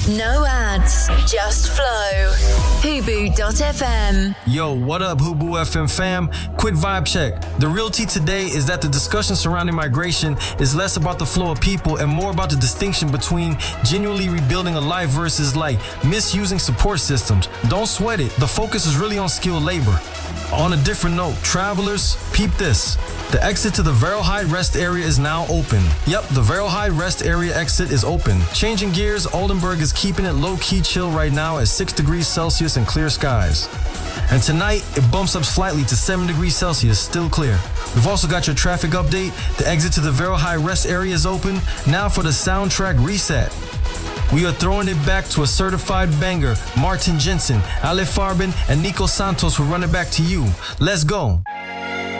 No ads, just flow. Hubu.fm. Yo, what up, Hubu FM fam? Quick vibe check. The realty today is that the discussion surrounding migration is less about the flow of people and more about the distinction between genuinely rebuilding a life versus misusing support systems. Don't sweat it. The focus is really on skilled labor. On a different note, travelers, peep this. The exit to the Vero High Rest Area is now open. Yep, the Vero High Rest Area exit is open. Changing gears, Oldenburg is keeping it low-key chill right now at 6 degrees Celsius and clear skies. And tonight, it bumps up slightly to 7 degrees Celsius, still clear. We've also got your traffic update. The exit to the Vero High Rest Area is open. Now for the soundtrack reset. We are throwing it back to a certified banger. Martin Jensen, Ale Farben, and Nico Santos will run it back to you. Let's go.